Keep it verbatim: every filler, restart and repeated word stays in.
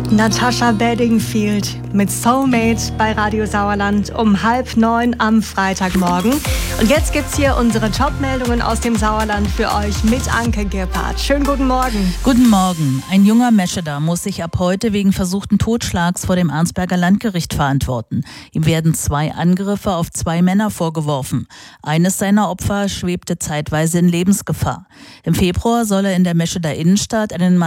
Natasha Bedingfield mit Soulmate bei Radio Sauerland um halb neun am Freitagmorgen. Und jetzt gibt's hier unsere Top-Meldungen aus dem Sauerland für euch mit Anke Girpart. Schönen guten Morgen. Guten Morgen. Ein junger Mescheder muss sich ab heute wegen versuchten Totschlags vor dem Arnsberger Landgericht verantworten. Ihm werden zwei Angriffe auf zwei Männer vorgeworfen. Eines seiner Opfer schwebte zeitweise in Lebensgefahr. Im Februar soll er in der Mescheder Innenstadt einen Mann